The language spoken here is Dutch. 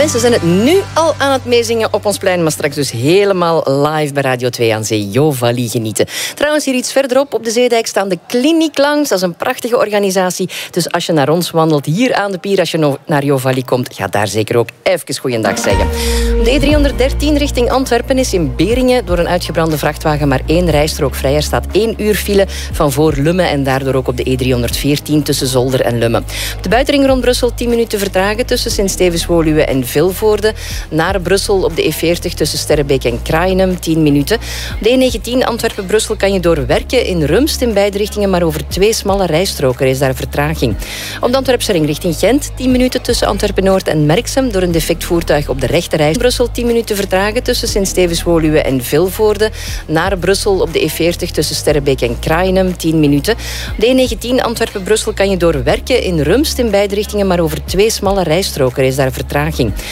Mensen zijn het nu al aan het meezingen op ons plein, maar straks dus helemaal live bij Radio 2 aan zee. Jovali genieten. Trouwens, hier iets verderop op de Zeedijk staan de Klinieklangs. Dat is een prachtige organisatie. Dus als je naar ons wandelt, hier aan de pier, als je naar Jovali komt, ga daar zeker ook even goeiedag zeggen. De E313 richting Antwerpen is in Beringen door een uitgebrande vrachtwagen maar 1 rijstrook vrij. Er staat 1 uur file van voor Lummen en daardoor ook op de E314 tussen Zolder en Lummen. Op de buitenring rond Brussel 10 minuten vertragen tussen Sint-Stevens-Woluwe en Vilvoorde. Naar Brussel op de E40 tussen Sterrebeek en Kraaienum 10 minuten. Op de E19 Antwerpen-Brussel kan je doorwerken in Rumst in beide richtingen, maar over 2 smalle rijstroken is daar vertraging. Op de Antwerpse ring richting Gent 10 minuten tussen Antwerpen-Noord en Merksem door een defect voertuig op de rechte rij. Brussel 10 minuten vertragen tussen Sint-Stevens-Woluwe en Vilvoorde. Naar Brussel op de E40 tussen Sterrebeek en Kraaienum 10 minuten. Op de E19 Antwerpen-Brussel kan je doorwerken in Rumst in beide richtingen, maar over 2 smalle rijstroken is daar vertraging.